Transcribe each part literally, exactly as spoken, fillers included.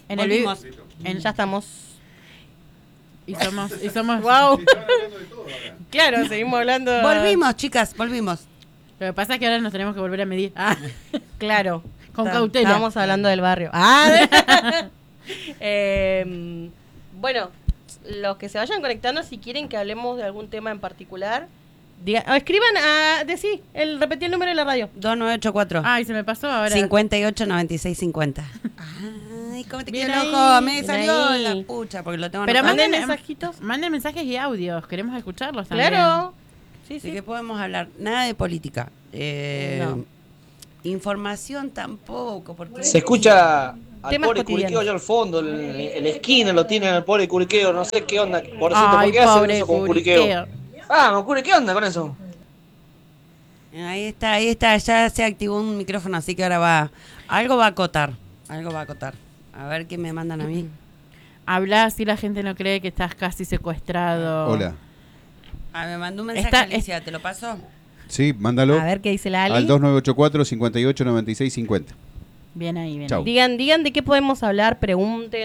En el vivo. En, ya estamos. Y somos, y somos. Wow. Claro, seguimos hablando. Volvimos, chicas, volvimos. Lo que pasa es que ahora nos tenemos que volver a medir. Ah, claro. Con Está, cautela. Estábamos hablando del barrio. Ah. eh, bueno, los que se vayan conectando, si quieren que hablemos de algún tema en particular, diga, o escriban a decir, el repetí el número de la radio. dos nueve ocho cuatro. Ay, se me pasó ahora. cincuenta y ocho noventa y seis cincuenta. Ay, ¿cómo te Bien quedó el ahí, ojo? Me bien salió ahí. la pucha, porque lo tengo Pero anotado. manden manden mensajitos. Manden mensajes y audios. Queremos escucharlos también. Claro. Sí, ¿De sí. qué podemos hablar? Nada de política. Eh, No. Información tampoco. Porque Se escucha al Temas pobre cotidianos. Curiqueo allá al fondo, el, el esquina lo tiene al pobre Curiqueo, no sé qué onda, pobrecito, Ay, ¿por qué hacen pobre eso con Curiqueo. Curiqueo? Ah, Curi, ¿qué onda con eso? Ahí está, ahí está. Ya se activó un micrófono, así que ahora va. Algo va a acotar. Algo va a acotar. A ver qué me mandan a mí. Habla así la gente no cree que estás casi secuestrado. Hola. Ah, me mandó un mensaje Está- Alicia, ¿te lo pasó? Sí, mándalo A ver qué dice la Ali. al dos nueve ocho cuatro, cincuenta y ocho noventa y seis cincuenta. Bien ahí, bien Chau. ahí. Digan, digan de qué podemos hablar, pregunten,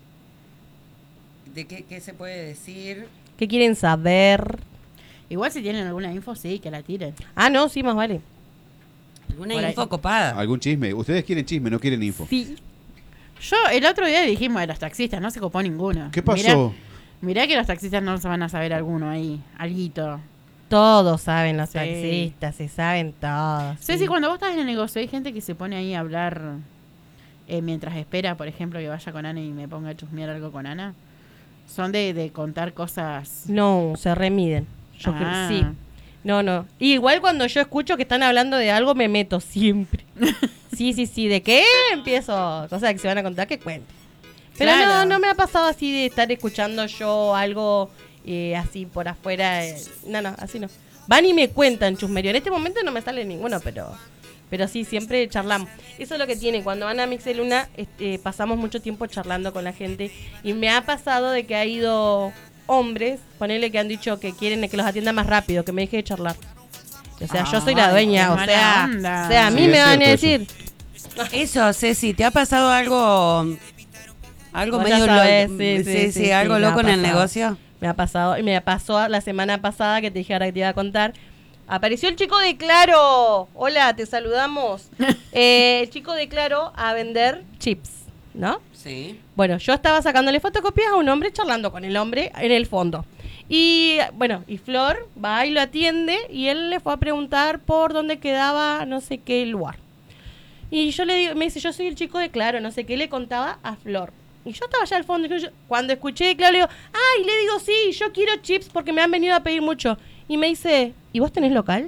¿De qué, qué se puede decir? qué quieren saber. Igual si tienen alguna info, sí, que la tiren. Ah, no, sí, más vale. Alguna Por ahí. info copada. ¿Algún chisme? Ustedes quieren chisme, no quieren info. Sí. Yo el otro día dijimos de los taxistas, no se copó ninguno. ¿Qué pasó? Mirá, mirá que los taxistas no se van a saber alguno ahí, alguito. Todos saben los Sí. taxistas, se saben todos. Ceci, sí. cuando vos estás en el negocio, hay gente que se pone ahí a hablar eh, mientras espera, por ejemplo, que vaya con Ana y me ponga a chusmear algo con Ana. Son de, de contar cosas. No, se remiden. Yo creo Ah. sí. No, no. Y igual cuando yo escucho que están hablando de algo, me meto siempre. Sí, sí, sí. ¿De qué? Empiezo. Cosas que se van a contar que cuenten. Pero Claro. no, no me ha pasado así de estar escuchando yo algo eh, así por afuera. eh. No, no, así no. Van y me cuentan chusmerio. En este momento no me sale ninguno, pero pero sí, siempre charlamos. Eso es lo que tiene. Cuando van a Mixeluna, este, pasamos mucho tiempo charlando con la gente. Y me ha pasado de que ha ido hombres, ponele que han dicho que quieren que los atienda más rápido, que me deje de charlar. O sea, yo soy la Ay, dueña, qué o mala sea, onda. o sea, a mí Sí, me es van a cierto decir, Eso, Ceci, ¿te ha pasado algo algo Vos ya medio sabés, loco? sí, sí, sí, algo sí, me loco ha en el pasado. negocio? me ha pasado, y me pasó la semana pasada que te dije ahora que te iba a contar. Apareció el chico de Claro. Hola, te saludamos. Eh, el chico de Claro a vender chips, ¿no? Sí. Bueno, yo estaba sacándole fotocopias a un hombre charlando con el hombre en el fondo. Y bueno, y Flor va y lo atiende y él le fue a preguntar por dónde quedaba no sé qué lugar. Y yo le digo, me dice, yo soy el chico de Claro, no sé qué le contaba a Flor. Y yo estaba allá al fondo, y yo- cuando escuché de Claro le digo, ay, le digo, sí, yo quiero chips porque me han venido a pedir mucho. Y me dice, ¿y vos tenés local?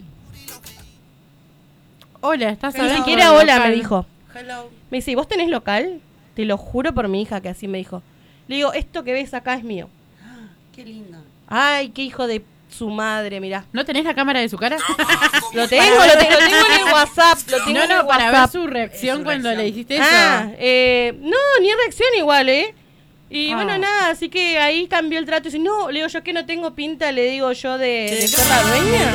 Hola, estás Ni hablando siquiera del hola local. me dijo. Hello. Me dice, ¿y vos tenés local? Te lo juro por mi hija que así me dijo. Le digo, esto que ves acá es mío. Qué lindo. Ay, qué hijo de su madre, mirá. ¿No tenés la cámara de su cara? Lo tengo, lo tengo, lo tengo en el WhatsApp. Lo tengo No, en el no, para ver WhatsApp. su reacción su cuando reacción. le dijiste eso. Ah, eh, no, ni reacción igual, ¿eh? Y Ah. bueno, nada, así que ahí cambió el trato. Y dice, no, le digo yo que no tengo pinta, le digo yo de, de ser la dueña.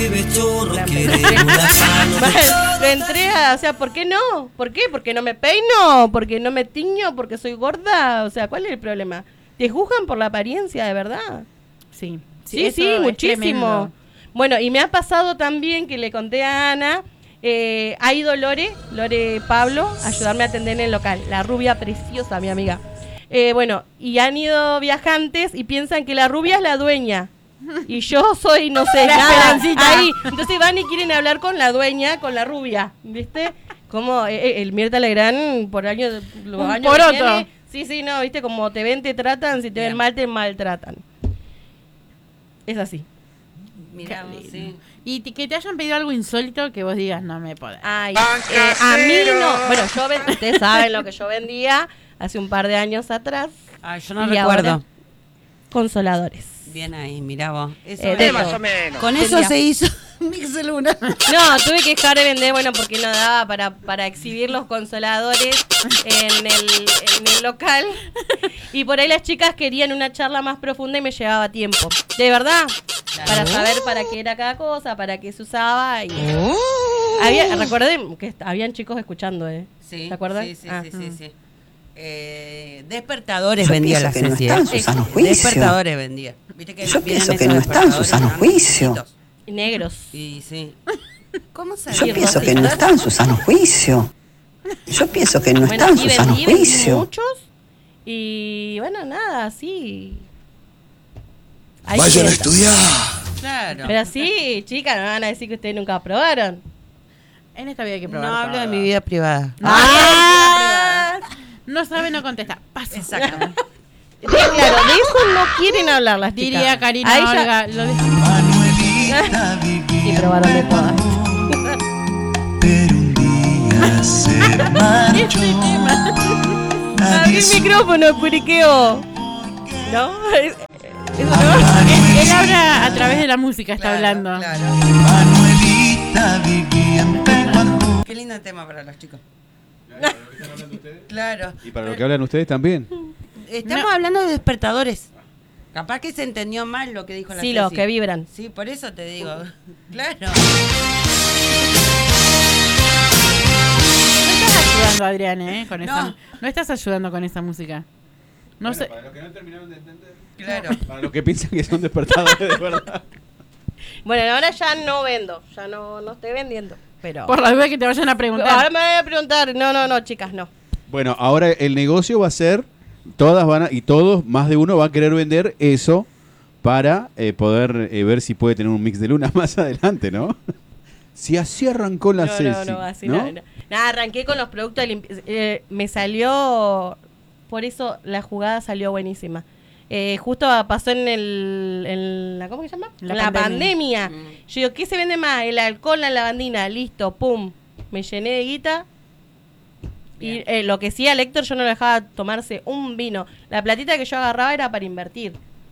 La- Lo entré a, o sea, ¿por qué no? ¿Por qué? ¿Porque no me peino? ¿Porque no me tiño? ¿Porque soy gorda? O sea, ¿cuál es el problema? ¿Te juzgan por la apariencia, de verdad? Sí, Sí, eso sí, es muchísimo. tremendo. Bueno, y me ha pasado también que le conté a Ana, eh, ha ido Lore, Lore Pablo, a ayudarme a atender en el local. La rubia preciosa, mi amiga. Eh, bueno, y han ido viajantes y piensan que la rubia es la dueña. Y yo soy, no sé, La nada. Esperancita. Ahí. Entonces van y quieren hablar con la dueña, con la rubia, ¿viste? Como eh, eh, el Mirta Legrand por años, los Un años que poroto. tiene. Sí, sí, no, ¿viste? Como te ven, te tratan, si te ven Bien. mal, te maltratan. Es así. Mirá vos, sí. Y te- que te hayan pedido algo insólito que vos digas, no me podés. Ay, eh, a mí no. Bueno, yo ven- ustedes saben lo que yo vendía hace un par de años atrás. Ay, yo no Y recuerdo. ahora, consoladores. Bien ahí, mirá vos. Eso Eh, es- de Más todo. o menos. Con eso Vendía. se hizo Mixeluna. No, tuve que dejar de vender, bueno, porque no daba para, para exhibir los consoladores en el, en el local. Y por ahí las chicas querían una charla más profunda y me llevaba tiempo. De verdad. Para saber para qué era cada cosa, para qué se usaba. Y había, recordé que est- habían chicos escuchando, ¿eh? Sí, ¿Te acuerdas? Sí, sí, Ah. sí, sí, sí. Eh, despertadores Yo vendía la pienso que no Ceci, está en ¿eh? su sano juicio. Despertadores vendía. ¿Viste que Yo vienen pienso que esos no está en su despertadores sano que dan juicio. chiquitos? Negros. Y sí. ¿Cómo se Yo llama? pienso que no está en su sano juicio. Yo pienso que no está Bueno, en y su sano vendí, vendí juicio. muchos. Y bueno, nada, sí. Ahí Vayan a sienta. estudiar. Claro. Pero sí, chicas, no van a decir que ustedes nunca probaron. En esta vida hay que probar. No hablo de todo. mi vida privada. Ah, No sabe, no contesta. Paso. Exacto. Sí, claro, de eso no quieren hablar las chicas. Diría Karina Ahí ya- Olga. Lo de... Sí, probaron de todas. Pero un día se marchó. Abrí el micrófono, curiqueo. ¿No? Es- Eso no. Él habla a través de la música, está hablando. Claro. Manuelita vivía en Pehuajó. Qué lindo tema para los chicos. Claro. Y para lo que hablan ustedes también. Estamos No. hablando de despertadores. Capaz que se entendió mal lo que dijo la Sí, Ceci. los que vibran. Sí, por eso te digo. Claro. No estás ayudando, Adrián, ¿eh? Con esa... No. no estás ayudando con esa música. No sé. Para los que no terminaron de entender. Claro. Para los que piensan que son despertadores de verdad. Bueno, ahora ya no vendo. Ya no, no estoy vendiendo. Pero. Por la duda que te vayan a Ahora preguntar. me voy a preguntar. No, no, no, chicas, no. Bueno, ahora el negocio va a ser, todas van a, y todos, más de uno va a querer vender eso para eh, poder eh, ver si puede tener un mix de luna más adelante, ¿no? Si así arrancó la no, Ceci, no, no, así ¿no? no, no. Nada, arranqué con los productos de limpieza. Eh, me salió. Por eso la jugada salió buenísima. Eh, justo pasó en el. En la, ¿Cómo se llama? La En la pandemia. pandemia. Yo digo, ¿qué se vende más? El alcohol, la lavandina. Listo, pum. Me llené de guita. Y eh, lo que sí, a Héctor yo no lo dejaba tomarse un vino. La platita que yo agarraba era para invertir.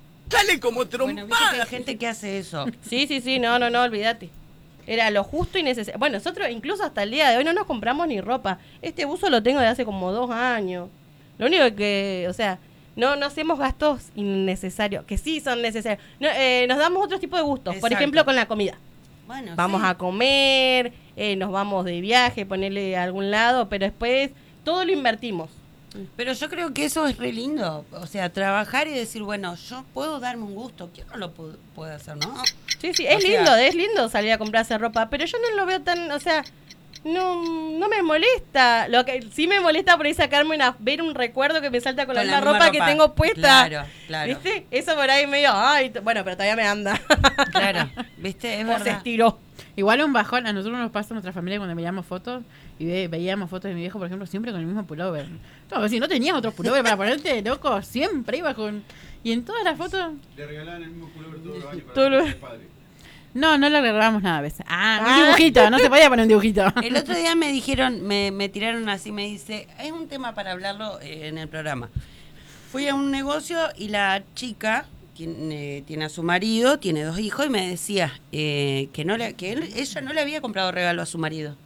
Bueno, viste que hay gente que hace eso. Sí, sí, sí, no, no, no, olvídate. Era lo justo y necesario. Bueno, nosotros incluso hasta el día de hoy no nos compramos ni ropa. Este buzo lo tengo de hace como dos años. Lo único que, o sea, no, no hacemos gastos innecesarios, que sí son necesarios. No, eh, nos damos otro tipo de gustos, por Exacto. ejemplo, con la comida. Bueno, Vamos sí. a comer, eh, nos vamos de viaje, ponerle a algún lado, pero después todo lo invertimos. Pero yo creo que eso es re lindo. O sea, trabajar y decir, bueno, yo puedo darme un gusto. ¿Quién no lo pu- puede hacer, no? Sí, sí, O es sea- lindo, es lindo salir a comprarse ropa, pero yo no lo veo tan, o sea, no, no me molesta. Lo que sí me molesta por ahí sacarme una, ver un recuerdo que me salta con, la, misma ropa, que tengo puesta. Claro, claro. ¿Viste? Eso por ahí medio, ay, t- bueno, pero todavía me anda. Claro, ¿viste? Es O se verdad. estiró. Igual un bajón, a nosotros nos pasa en nuestra familia cuando veíamos fotos y ve- veíamos fotos de mi viejo, por ejemplo, siempre con el mismo pullover. No, si no tenías otro pullover para ponerte, loco, siempre iba con... Y en todas las fotos... Le regalaban el mismo pullover todos los años Todo lo- padre. No, no le regalábamos nada a veces. Ah, un Ah. dibujito, no se podía poner un dibujito. El otro día me dijeron, me, me tiraron así, me dice, es un tema para hablarlo eh, en el programa. Fui a un negocio y la chica tiene, tiene a su marido, tiene dos hijos y me decía eh, que no le, que él- ella no le había comprado regalo a su marido.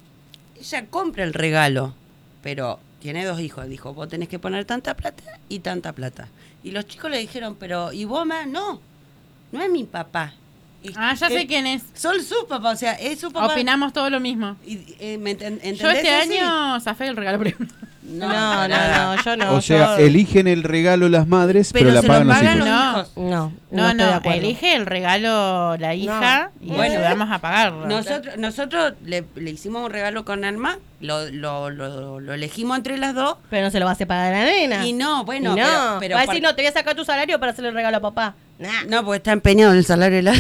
Ella compra el regalo, pero tiene dos hijos. Dijo, vos tenés que poner tanta plata y tanta plata. Y los chicos le dijeron, pero ¿y vos más? No, no es mi papá. Es- Ah, ya sé es- quién es. Son sus papás, o sea, es su papá. Opinamos todo lo mismo. Y, eh, ¿me enten- Yo entendés, este Ceci? año zafé el regalo primero. No, no, no, yo no. O sea, yo- eligen el regalo las madres, pero, Pero la se lo pagan los pagan hijos. los No. hijos. No, no, No, estoy de no, acuerdo. elige el regalo la hija y Bueno. ayudamos a pagarlo. Nosotros, nosotros le, le hicimos un regalo con Alma, lo, lo, lo, lo elegimos entre las dos. Pero no se lo va a hacer pagar a la nena. Y no, bueno, Y no, pero, pero va a por- decir, no, te voy a sacar tu salario para hacerle el regalo a papá. Nah. no, porque está empeñado el salario de la...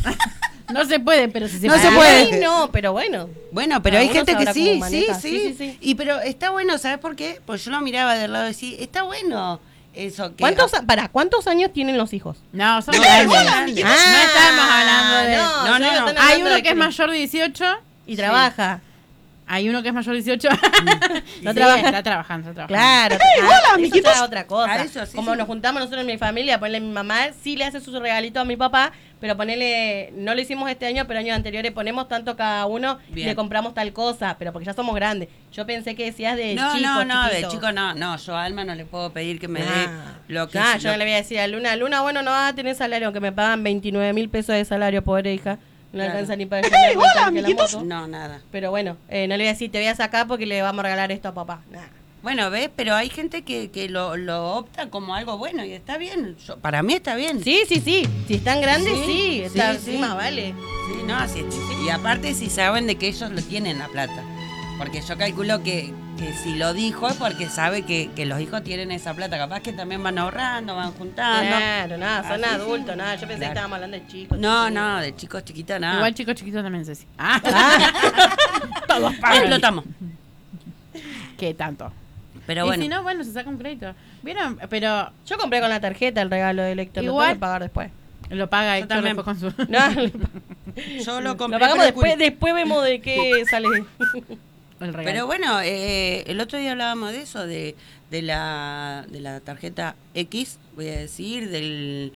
No se puede, pero si se No se paga- puede. Ay, no, pero bueno. Bueno, pero Cada hay uno gente que sabrá sí, cómo sí, maneja. sí, Sí, sí, sí. Y pero está bueno, ¿sabes por qué? Pues yo lo miraba del lado y decía, está bueno eso. Que ¿Cuántos, a- para, ¿cuántos años tienen los hijos? No, son No, grandes. son grandes. no estamos hablando de... no, No, yo no, digo, no. están Hay hablando uno de que es mayor de dieciocho. Y trabaja. Hay uno que es mayor de dieciocho. No Sí, trabaja. Está trabajando, está trabajando. Claro. hola, ah, eso amiguitos. ya es otra cosa. A eso, sí, Como sí. nos juntamos nosotros en mi familia, ponle mi mamá, sí le hace su regalito a mi papá, pero ponele, no lo hicimos este año, pero años anteriores ponemos tanto cada uno y Bien. le compramos tal cosa, pero porque ya somos grandes. Yo pensé que decías de No, chico, no, no, de chiquito. chico no, no, yo a Alma no le puedo pedir que me dé Ah, lo que... ah, lo- yo no le voy a decir a Luna, Luna, bueno, no vas a tener salario, aunque me pagan veintinueve mil pesos de salario, pobre hija. No Claro. alcanza ni para llenar el tanque a la moto. No, nada. Pero bueno, eh, no le voy a decir, te voy a sacar porque le vamos a regalar esto a papá. Nah. Bueno, ¿ves? Pero hay gente que, que lo, lo opta como algo bueno y está bien. Yo- para mí está bien. Sí, sí, sí. Si están grandes, Sí, sí. Está, sí, sí, sí. más vale. Sí, no, sí, sí, sí. Y aparte si saben de que ellos lo tienen la plata. Porque yo calculo que, que si lo dijo es porque sabe que, que los hijos tienen esa plata. Capaz que también van ahorrando, van juntando. Claro, nada, son Así, adultos, sí. nada. Yo pensé Claro. que estábamos hablando de chicos. No, chicos. no, de chicos chiquitos nada. Igual chico chiquito también sé si. Ah, todos explotamos. ¿qué tanto? Pero y bueno. si no, bueno, se saca un crédito. ¿Vieron? Pero Yo compré con la tarjeta el regalo de Héctor. Lo Igual- tengo que pagar después. lo paga Yo Héctor también. después con su... No, Yo lo lo compré. pagamos pero después. curi- Después vemos de qué sale. el regalo. Pero bueno, eh, el otro día hablábamos de eso, de, de, la, de la tarjeta X, voy a decir, del...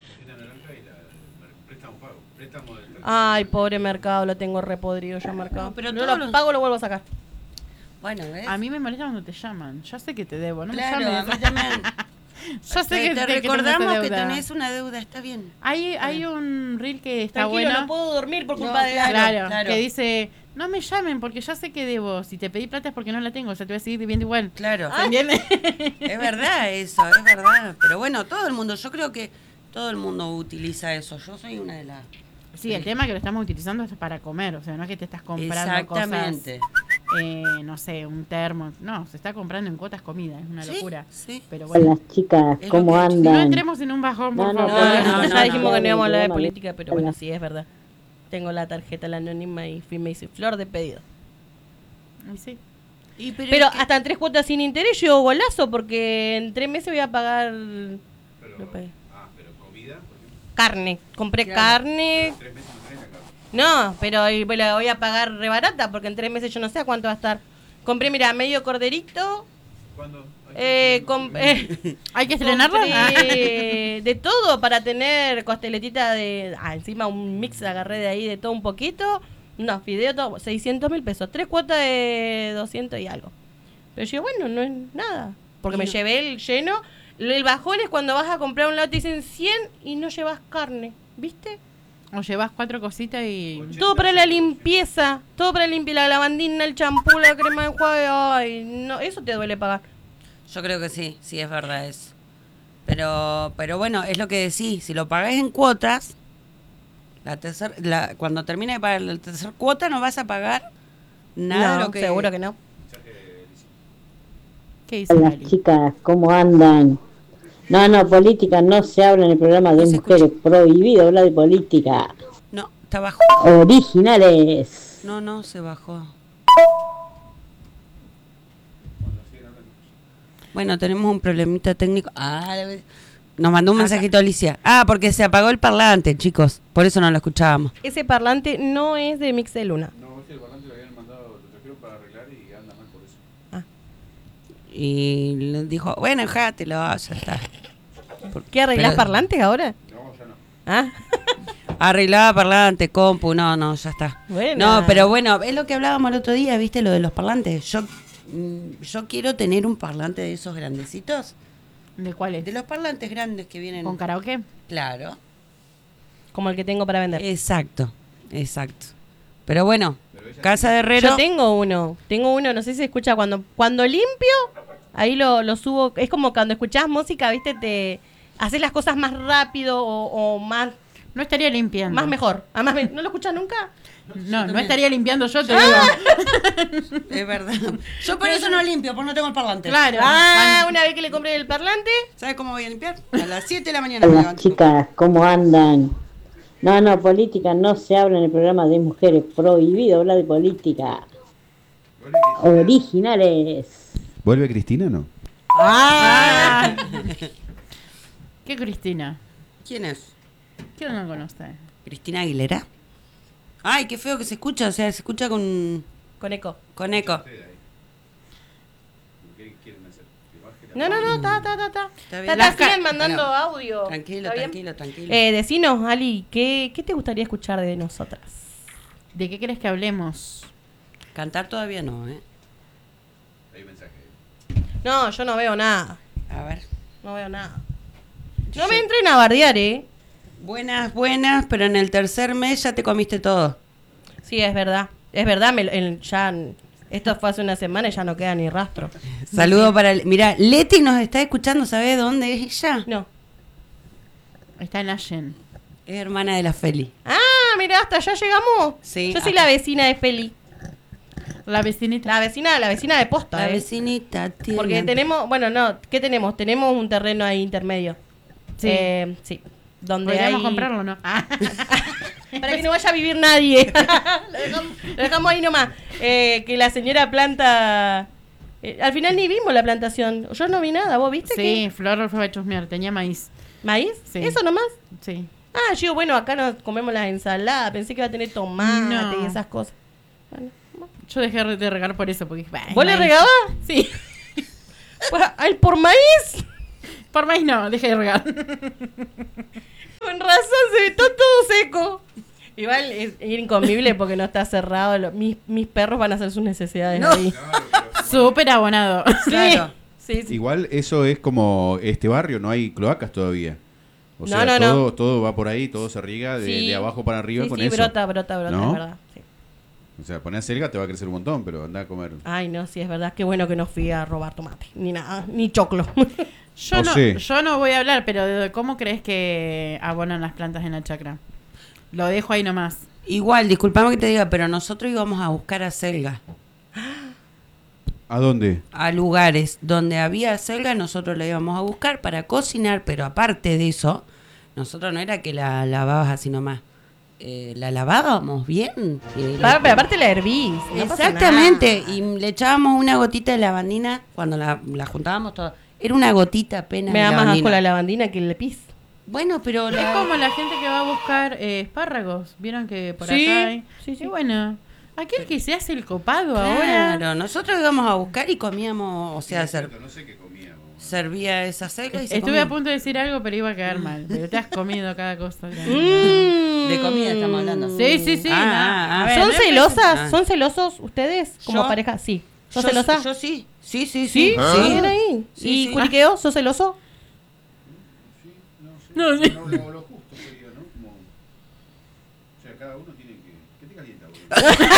Ay, pobre mercado, lo tengo repodrido yo mercado. No, pero yo todos lo los- pago, lo vuelvo a sacar. Bueno, ¿ves? A mí me molesta cuando te llaman. Ya sé que te debo, no Claro, me a llames. mí también. Ya sé que te, te que tengo recordamos esa que deuda. tenés una deuda, está bien. Hay, hay un reel que está Tranquilo, bueno. no puedo dormir por No, culpa de claro. algo. Claro, que dice, no me llamen porque ya sé que debo. Si te pedí plata es porque no la tengo, o sea, te voy a seguir viviendo igual. Claro. ¿Se entiende? Es verdad eso, es verdad. Pero bueno, todo el mundo, yo creo que todo el mundo utiliza eso. Yo soy una de las... Sí, el tema que lo estamos utilizando es para comer, o sea, no es que te estás comprando Exactamente. cosas, eh, no sé, un termo. No, se está comprando en cuotas comida, es una Sí, locura. sí. Pero bueno, Hola chicas, Es lo ¿cómo que- si no andan? entremos en un bajón, por No, no, favor. no, no, ya no, dijimos que no íbamos a hablar de no, política, pero no. bueno, sí, es verdad. Tengo la tarjeta, la anónima y fui me hice flor de pedido. Y sí. Y pero Pero es que- hasta en tres cuotas sin interés yo golazo porque en tres meses voy a pagar... lo pagué. Carne. Compré Claro. carne. No, pero y me la voy a pagar re barata porque en tres meses yo no sé a cuánto va a estar. Compré, mira, medio corderito. Eh, com- eh, ¿Hay que estrenarlo? compré de todo para tener costeletita de... Ah, encima un mix agarré de ahí de todo un poquito. No, fideo todo, seiscientos mil pesos. Tres cuotas de doscientos y algo. Pero yo, bueno, no es nada. Porque Y me no. llevé el lleno. El bajón es cuando vas a comprar un lado te dicen cien y no llevas carne. ¿Viste? O llevas cuatro cositas y... Todo para la limpieza. Todo para limpiar la lavandina, el champú, la crema de enjuague. Ay, no, eso te duele pagar. Yo creo que sí, sí es verdad eso. Pero, pero bueno, es lo que decís, si lo pagás en cuotas, la tercer, la, cuando termine de pagar la tercera cuota no vas a pagar nada de no, lo que... seguro que no. ¿Qué dice Hola Lali? chicas, ¿cómo andan? No, no, política no se habla en el programa de No se mujeres, prohibido hablar de política. No, está bajo. Originales. No, no, se bajó. Bueno, tenemos un problemita técnico. Ah, nos mandó un mensajito Alicia. Ah, porque se apagó el parlante, chicos. Por eso no lo escuchábamos. Ese parlante no es de Mix de Luna. No, es que el parlante lo habían mandado, lo trajeron para arreglar y anda mal por eso. Y le dijo, bueno, játelo, ya está. ¿Qué arreglás Pero- parlantes ahora? No, ya no. Ah, Arreglaba parlante, compu, no, no, ya está. Buena. No, pero bueno, es lo que hablábamos el otro día, ¿viste? Lo de los parlantes. Yo, mm, yo quiero tener un parlante de esos grandecitos. ¿De cuáles? De los parlantes grandes que vienen. ¿Con karaoke? Claro. como el que tengo para vender. Exacto, exacto. Pero bueno, Casa de Herrero. Yo tengo uno, tengo uno, no sé si se escucha cuando cuando limpio, ahí lo, lo subo, es como cuando escuchás música, viste, te haces las cosas más rápido o, o más No estaría limpiando. más mejor. Además, me- ¿no lo escuchas nunca? No, no estaría limpiando yo, te digo. Es verdad. Yo por eso no limpio, porque no tengo el parlante. Claro. Ah, Bueno, una vez que le compré el parlante, ¿Sabes cómo voy a limpiar? A las siete de la mañana me Hola levanto. chicas, ¿cómo andan? No, no, política no se habla en el programa de mujeres, prohibido hablar de política. Originales. ¿Vuelve Cristina o no? Ah. ¿Qué Cristina? ¿Quién es? ¿Quién no conoce? ¿Cristina Aguilera? Ay, qué feo que se escucha, o sea, se escucha con, con eco. con eco. No, no, no, está, está, está, está. Está bien. Está, Las está, siguen ca- mandando bueno, audio. Tranquilo, ¿Está bien? tranquilo, tranquilo. Eh, decinos, Ali, ¿qué, ¿qué te gustaría escuchar de nosotras? ¿De qué querés que hablemos? Cantar todavía no, ¿eh? Hay mensaje. No, yo no veo nada. A ver. No veo nada. No me entren a bardear, ¿eh? Buenas, buenas, pero en el tercer mes ya te comiste todo. Sí, es verdad. Es verdad, me, lo- el- ya Esto fue hace una semana y ya no queda ni rastro. Saludo para... Mira, Leti nos está escuchando, ¿sabés dónde es ella? No. Está en Allen. Es hermana de la Feli. Ah, mira, hasta allá llegamos. Sí. Yo soy la vecina de Feli. La vecinita. La vecina, la vecina de posta. La eh. vecinita tiene... Porque tenemos, bueno, no, ¿qué tenemos? Tenemos un terreno ahí intermedio. Sí. Eh, sí. Donde Podríamos hay... comprarlo, ¿no? Ah. Para que no vaya a vivir nadie. lo, dejamos, lo dejamos ahí nomás. Eh, que la señora planta... eh, al final ni vimos la plantación. Yo no vi nada. ¿Vos viste? Sí, que Flor fue a chusmear, tenía maíz. ¿Maíz? Sí. ¿Eso nomás? Sí. Ah, yo, bueno, acá nos comemos las ensaladas. Pensé que iba a tener tomate No. y esas cosas. Bueno. Yo dejé de regar por eso, porque dije, "Bah, ¿Vos le maíz". regabas? Sí. Pues, ¿al por maíz? Por maíz no, dejé de regar. Con razón, se ve todo, todo seco. Igual es incomible porque no está cerrado. Lo- mis, mis perros van a hacer sus necesidades No. ahí. Súper abonado. Claro. Sí, sí. Igual eso es como este barrio, no hay cloacas todavía. O No, sea, no, no. todo, todo va por ahí, todo se riega de, Sí. de abajo para arriba Sí, con sí, eso. brota, brota, brota, ¿No? es verdad. Sí. O sea, poner selga te va a crecer un montón, pero anda a comer. Ay, no, sí, es verdad. Qué bueno que no fui a robar tomate. Ni nada, ni choclo. Yo O no, sí. yo no voy a hablar, pero de ¿cómo crees que abonan las plantas en la chacra? Lo dejo ahí nomás. Igual, disculpame que te diga, pero nosotros íbamos a buscar acelga. ¿A dónde? A lugares donde había acelga, nosotros la íbamos a buscar para cocinar, pero aparte de eso, nosotros no era que la lavabas así nomás. Eh, la lavábamos bien. Eh, Pa- pero aparte la hervís. no pasa Exactamente, nada. y le echábamos una gotita de lavandina cuando la, la juntábamos toda. Era una gotita apenas Me de da más asco lavandina. la lavandina que el pis. Bueno, pero Es la... como la gente que va a buscar eh, espárragos. ¿Vieron que por Sí, acá hay? sí, sí. Y bueno, aquel que se hace el copado ahora. Claro, nosotros íbamos a buscar y comíamos, o sea, ser- No sé qué comíamos. servía esa selga y se Estuve comía. a punto de decir algo, pero iba a quedar mal. Pero te has comido cada cosa. Mm. De comida estamos hablando. Sí, sí, sí. Ah, no. ah, ah. A ver, ¿Son no empecé- celosas? Ah. ¿Son celosos ustedes como ¿Yo? pareja? Sí. ¿Sos Yo- celosa? Yo sí, sí, sí, ¿Sí? sí. ¿Sí? ¿Bien ahí? Sí, ¿Y sí. Curiqueo? ¿Sos celoso? No, sí. No, lo, lo justo sería, ¿no? Como... O sea, cada uno tiene que... ¿Qué te calienta, boludo?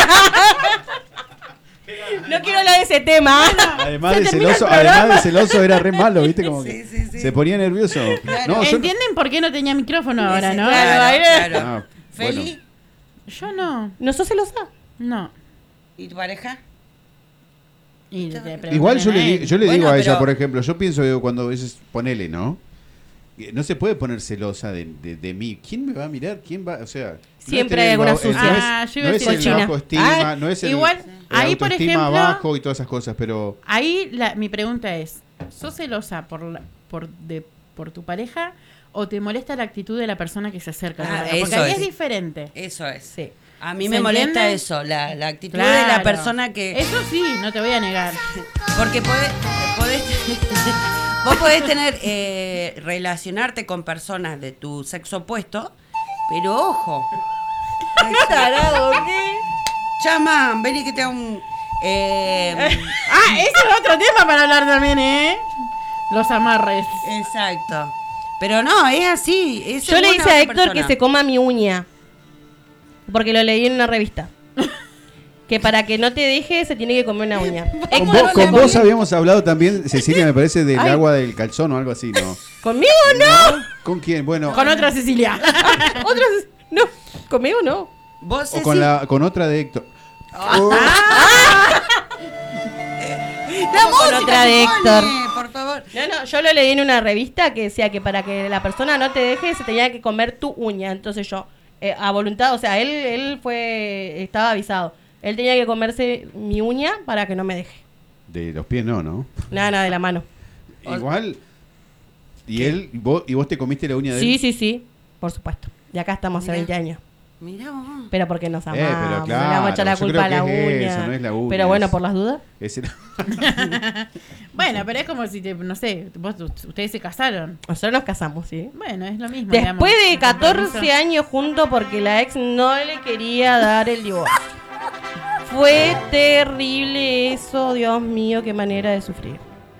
No quiero hablar de ese tema. Además Se de termina el celoso, programa. además de celoso era re malo, ¿viste? Como que Sí, sí, sí. se ponía nervioso. No, yo... ¿Entienden por qué no tenía micrófono ahora, no? Claro, ahí- claro. Ah, Feli, bueno. Yo no. ¿No sos celosa? No. ¿y tu pareja? Y te preguntan Igual yo a le, él. di- yo le Bueno, digo a ella, pero- por ejemplo, yo pienso que cuando a veces ponele, ¿no? Que no se puede poner celosa de, de, de mí. ¿Quién me va a mirar? ¿Quién va? O sea, no es Siempre tener hay alguna el ba- el- sucia. no es- Ah, yo iba no a es decir el cochina. autoestima, Ah, no es el, igual, el ahí, por autoestima ejemplo- bajo y todas esas cosas, pero Ahí la, mi pregunta es, ¿sos celosa por, la- por, de, por tu pareja o te molesta la actitud de la persona que se acerca? a tu Ah, pareja? Porque eso ahí es. es. diferente. Eso es. Sí. A mí ¿Se me molesta entiende? eso, la, la actitud de la Claro. persona que... Eso sí, no te voy a negar. Porque podés, podés- vos podés tener, eh, relacionarte con personas de tu sexo opuesto, pero ojo. ¿Qué tarado? ¿Qué? Chama, vení que te hago un... eh, Ah, ese es otro tema para hablar también, ¿eh? Los amarres. exacto. Pero no, es así. Es Yo le según hice la a otra Héctor persona. que se coma mi uña. Porque lo leí en una revista. Que para que no te deje se tiene que comer una uña. con, Héctor vos, se con comió- vos habíamos hablado también, Cecilia, me parece, del Ay. agua del calzón o algo así, ¿no? ¿Conmigo no? ¿Con quién? Bueno, Con otra Cecilia. Otras. No. ¿Conmigo no? Vos, o Ceci, con, la, con otra de Héctor. la con música otra de que Héctor. pone, por favor. No, no, yo lo leí en una revista que decía que para que la persona no te deje se tenía que comer tu uña. Entonces yo, eh, a voluntad, o sea, él, él fue, estaba avisado. Él tenía que comerse mi uña para que no me deje. De los pies no, ¿no? Nada, nada de la mano. Igual. Y él, vos, y vos te comiste la uña de Sí, él. sí, sí, por supuesto. Y acá estamos hace Mirá. veinte años. Mirá vos. Pero porque nos Eh, amamos, pero no le vamos a echar la claro, yo culpa a la creo que es uña. eso, no es la uña, Pero bueno, es- por las dudas. Ese- Bueno, pero es como si, te, no sé, vos, ustedes se casaron. Nosotros nos casamos, ¿sí? Bueno, es lo mismo. Después digamos. de catorce Compromiso. años juntos porque la ex no le quería dar el divorcio. Fue terrible eso, Dios mío, qué manera de sufrir.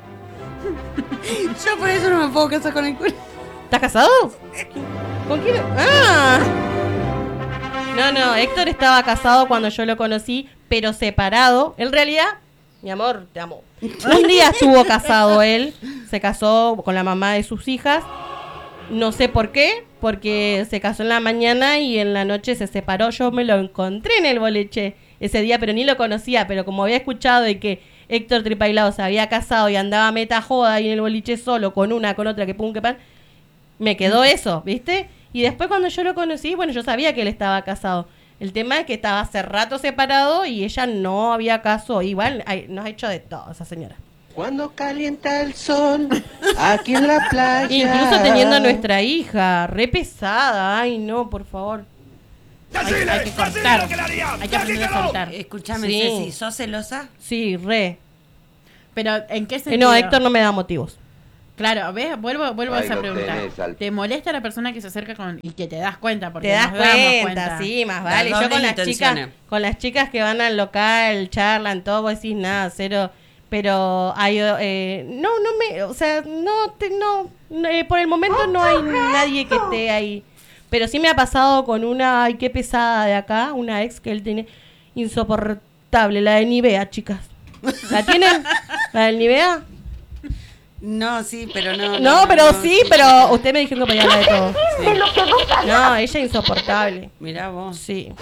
Yo por eso no me puedo casar con el culo. ¿Estás casado? ¿Con quién? ¡Ah! No, no, Héctor estaba casado cuando yo lo conocí, pero separado. En realidad, mi amor, te amo. Un día estuvo casado él, se casó con la mamá de sus hijas. No sé por qué, porque se casó en la mañana y en la noche se separó. Yo me lo encontré en el boliche ese día, pero ni lo conocía. Pero como había escuchado de que Héctor Tripailao se había casado y andaba meta joda ahí en el boliche solo, con una, con otra, que pum, que pan, me quedó eso, ¿viste? Y después cuando yo lo conocí, bueno, yo sabía que él estaba casado. El tema es que estaba hace rato separado y ella no había caso. Igual ay, nos ha hecho de todo esa señora. Cuando calienta el sol, aquí en la playa. Incluso teniendo a nuestra hija, re pesada. Ay, no, por favor. Hay, hay que cortar. Hay que aprender a soltar. Escúchame, Sí. Ceci, ¿sos celosa? Sí, re. Pero, ¿en qué Eh, sentido? no, Héctor no me da motivos. Claro, ¿ves? Vuelvo, vuelvo a Ahí esa lo pregunta. tenés, al- ¿Te molesta la persona que se acerca con y que te das cuenta? Porque Te das nos damos cuenta, cuenta, sí, más Las vale. Yo dobles con las chicas, intenciones. con las chicas que van al local, charlan, todo, vos decís nada, cero. Pero hay, eh, no, no me, o sea, no, te, no, no, eh, por el momento no hay nadie que esté ahí. Pero sí me ha pasado con una, ay, qué pesada de acá, una ex que él tiene insoportable, la de Nivea, chicas. ¿La tienen? ¿La del Nivea? No, sí, pero no. No, pero sí, pero usted me dijo que podía hablar de todo. Sí. No, ella insoportable. Mirá vos. Sí.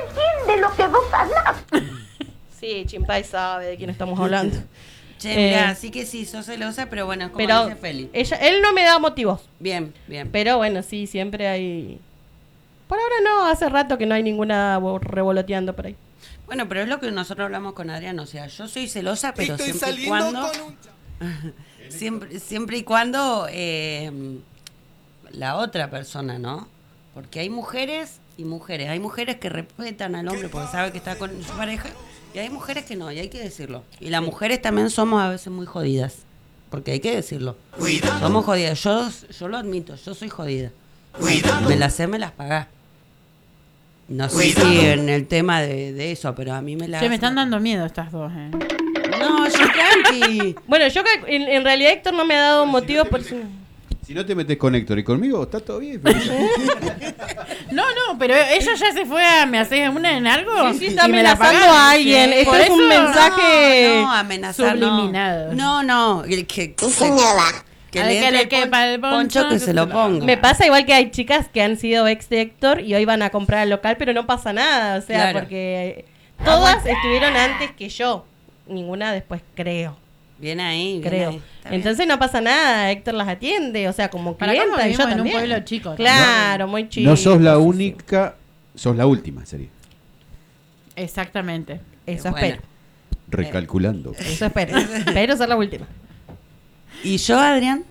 Sí, Chimpay sabe de quién estamos hablando. Che, Eh, mirá, sí que sí, sos celosa, pero bueno, es como Pero dice Feli. ella, él no me da motivos. Bien, bien. Pero bueno, sí, siempre hay... Por ahora no, hace rato que no hay ninguna bo- revoloteando por ahí. Bueno, pero es lo que nosotros hablamos con Adrián, o sea, yo soy celosa, pero siempre y cuando... siempre, siempre y cuando eh, la otra persona, ¿no? Porque hay mujeres y mujeres. Hay mujeres que respetan al hombre porque sabe que está con su pareja y hay mujeres que no, y hay que decirlo. Y las mujeres también somos a veces muy jodidas, porque hay que decirlo. Somos jodidas. Yo, yo lo admito, yo soy jodida. Me las sé, me las pagás. No sé si en el tema de, de eso, pero a mí me las... Che, me están dando miedo estas dos, eh. No, yo tranqui. Bueno, yo cal- en, en realidad Héctor no me ha dado motivos por si... Si no te metes con Héctor y conmigo, está todo bien. No, no, pero ella ya se fue a... ¿Me haces una en algo? Sí, sí, está Y me la amenazando pagaron. a alguien. Sí, Esto por es un eso- mensaje... No, no, amenazar, no. subliminado. No, no, el que... Que Al le que entre le el quepa el pon- poncho poncho, que se lo ponga. Me pasa igual que hay chicas que han sido ex de Héctor y hoy van a comprar al local, pero no pasa nada. O sea, Claro. porque todas estuvieron antes que yo. Ninguna después, creo. Bien ahí, bien Creo. ahí. Está bien. Entonces no pasa nada, Héctor las atiende, o sea, como Para acá clienta y yo vivimos en un también. pueblo chico. Claro, muy chico. No sos la sí, sí. única, sos la última, sería. Exactamente. Eso Buena. espero. Recalculando. Eso espero. Espero ser la última. ¿Y yo, Adrián?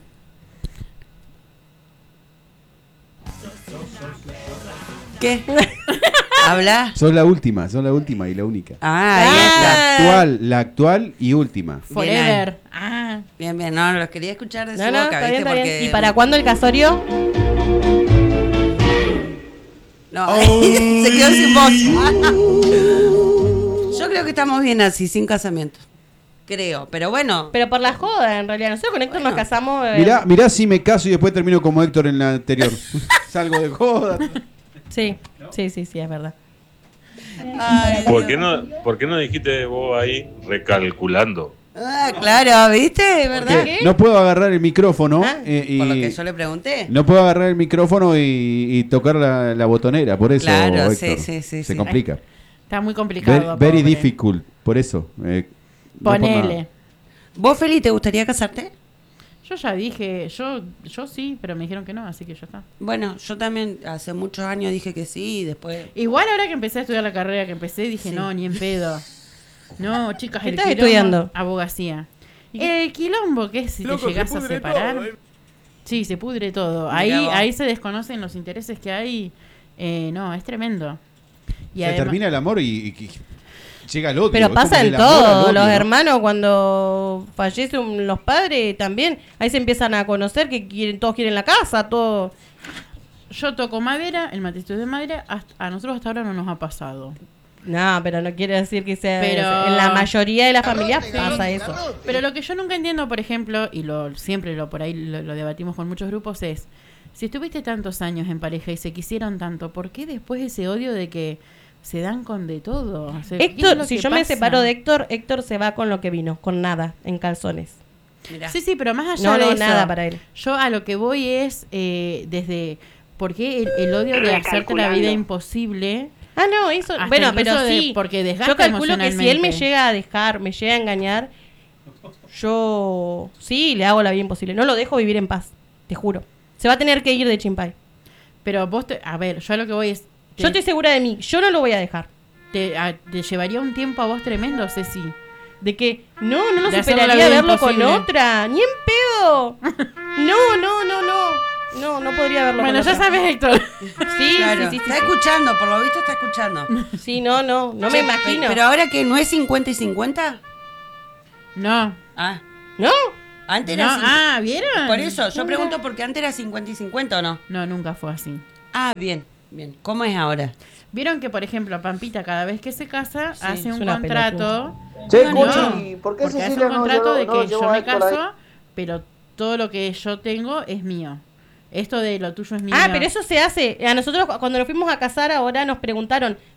¿Qué? ¿Habla? Sos la última, sos la última y la única. Ah, ahí Ah. está. La actual, la actual y última. Forever. Ah. Bien, bien, no, los quería escuchar de No, su no, boca, está bien, ¿viste? está bien. Porque... ¿Y para cuándo el casorio? No, se quedó sin voz. Yo creo que estamos bien así, sin casamiento. Creo, pero bueno. Pero por la joda, en realidad. Nosotros con Héctor Bueno. nos casamos... eh, Mirá, mirá si me caso y después termino como Héctor en la anterior. Salgo de joda. Sí, sí, sí, sí, es verdad. Ay, ¿Por qué no, por qué no dijiste vos ahí recalculando? Ah, claro, ¿viste? ¿Verdad? ¿Qué? No puedo agarrar el micrófono Ah, eh, y Por lo que yo le pregunté. no puedo agarrar el micrófono y, y tocar la, la botonera, por eso Claro, Héctor, sí, sí, sí, se sí. complica. Está muy Very, complicado. very pobre. difficult, por eso. eh, no por nada. Ponele. ¿Vos, Feli, te gustaría casarte? Yo ya dije, yo yo sí, pero me dijeron que no, así que ya está. Bueno, yo también hace muchos años dije que sí y después... Igual ahora que empecé a estudiar la carrera que empecé, dije, Sí. no, ni en pedo. No, chicas, ¿Qué el estás quilombo- estudiando? Abogacía. El quilombo que es si te llegas a separar. Sí, se pudre todo. Mirá Ahí vos. ahí se desconocen los intereses que hay. Eh, no, es tremendo. Y Se además- termina el amor y, y- y llega el odio. Pero es como pasa en del amor al todo. odio, Los ¿no? hermanos cuando fallecen los padres también. Ahí se empiezan a conocer que quieren, todos quieren la casa, todo. yo toco madera, el matrimonio de madera, hasta- a nosotros hasta ahora no nos ha pasado. No, pero no quiere decir que sea... Pero- En la mayoría de las familias pasa eso. Pero lo que yo nunca entiendo, por ejemplo, y lo siempre lo por ahí lo, lo debatimos con muchos grupos, es si estuviste tantos años en pareja y se quisieron tanto, ¿por qué después ese odio de que se dan con de todo. O sea, ¿qué es Héctor, lo si que yo me pasa? separo de Héctor, Héctor se va con lo que vino, con nada, en calzones. Mirá. Sí, sí, pero más allá No, de no, eso, nada para él. yo a lo que voy es eh, desde por qué el, el odio de hacerte la vida imposible. Ah, no, eso, Hasta bueno, pero incluso de- sí. porque desgasta yo calculo que si él me emocionalmente. llega a dejar, me llega a engañar, yo sí le hago la vida imposible. No lo dejo vivir en paz, te juro. Se va a tener que ir de Chimpay. Pero vos, te, a ver, yo a lo que voy es... te- Yo estoy segura de mí, yo no lo voy a dejar. te, a- te llevaría un tiempo a vos tremendo, Ceci. De que, no, no lo De hacerle superaría la vida verlo con imposible. otra, ni en pedo. No, no, no, no. No, no podría verlo Bueno, con ya otra. sabes, Héctor. Sí, Claro, sí, sí, sí, está sí. escuchando, por lo visto está escuchando. Sí, no, no, no me Che, imagino. Pero ahora que no es cincuenta y cincuenta. No. Ah, ¿No? antes No, era cincuenta. ah, ¿vieron? Por eso, yo pregunto porque antes era cincuenta y cincuenta o no. No, nunca fue así. Ah, bien, bien. ¿Cómo es ahora? Vieron que, por ejemplo, Pampita cada vez que se casa Sí, hace es un una contrato. Che, No, escuchen, ¿por qué porque hace Cecilia un no contrato llevó- de no que llevó yo a me Héctor ahí? caso, pero todo lo que yo tengo es mío. Esto de lo tuyo es mío. Ah, pero eso se hace. A nosotros cu- cuando nos fuimos a casar ahora nos preguntaron,